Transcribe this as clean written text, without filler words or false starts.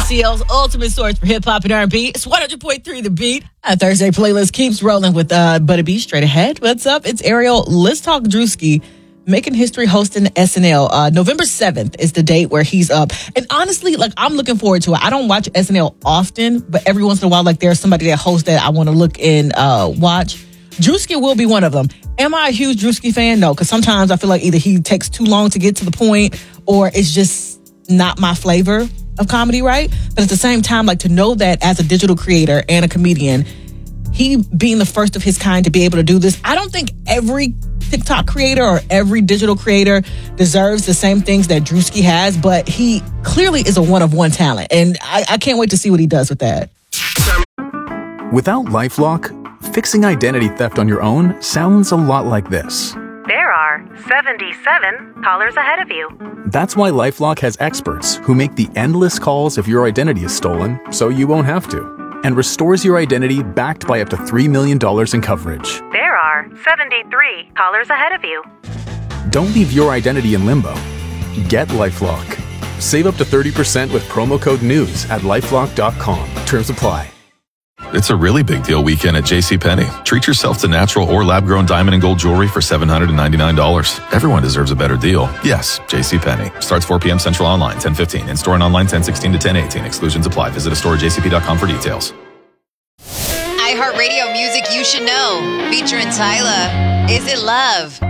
ATL's ultimate source for hip-hop and R&B. It's 100.3 The Beat. Our Thursday playlist keeps rolling with Buddy B. Straight ahead. What's up? It's Ariel. Let's talk Drewski. Making history hosting SNL. November 7th is the date where he's up. And honestly, I'm looking forward to it. I don't watch SNL often, but every once in a while, there's somebody that hosts that I want to look and watch. Drewski will be one of them. Am I a huge Drewski fan? No, because sometimes I feel like either he takes too long to get to the point or it's just not my flavor of comedy, right? But at the same time, to know that as a digital creator and a comedian, he being the first of his kind to be able to do this, I don't think every TikTok creator or every digital creator deserves the same things that Drewski has, but he clearly is a one-of-one talent, and I can't wait to see what he does with that. Without LifeLock, fixing identity theft on your own sounds a lot like this. There are 77 callers ahead of you. That's why LifeLock has experts who make the endless calls if your identity is stolen, so you won't have to, and restores your identity backed by up to $3 million in coverage. There are 73 callers ahead of you. Don't leave your identity in limbo. Get LifeLock. Save up to 30% with promo code NEWS at LifeLock.com. Terms apply. It's a really big deal weekend at JCPenney. Treat yourself to natural or lab-grown diamond and gold jewelry for $799. Everyone deserves a better deal. Yes, JCPenney. Starts 4 p.m. Central online, 10:15. In-store and online, 10:16 to 10:18. Exclusions apply. Visit a store at jcp.com for details. iHeartRadio music you should know. Featuring Tyla. Is It Love?